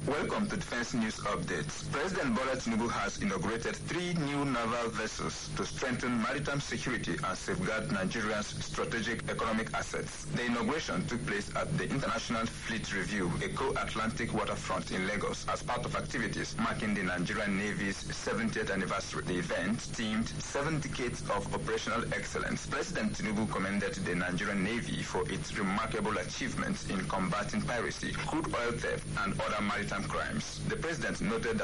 Welcome to Defense News Updates. President Bola Tinubu has inaugurated 3 new naval vessels to strengthen maritime security and safeguard Nigeria's strategic economic assets. The inauguration took place at the International Fleet Review, Eco-Atlantic waterfront in Lagos, as part of activities marking the Nigerian Navy's 70th anniversary. The event, themed 7 Decades of Operational Excellence, President Tinubu commended the Nigerian Navy for its remarkable achievements in combating piracy, crude oil theft, and other maritime crimes. The president noted that